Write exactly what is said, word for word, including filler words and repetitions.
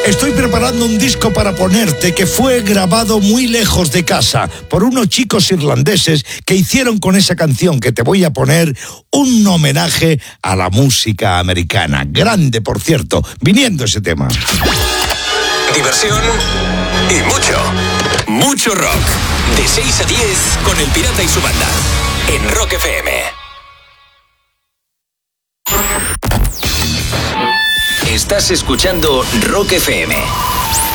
Estoy preparando un disco para ponerte que fue grabado muy lejos de casa por unos chicos irlandeses que hicieron con esa canción que te voy a poner un homenaje a la música americana. Grande, por cierto, viniendo ese tema. Diversión y mucho, mucho rock. De seis a diez con El Pirata y su banda. En Rock F M. Estás escuchando Rock F M.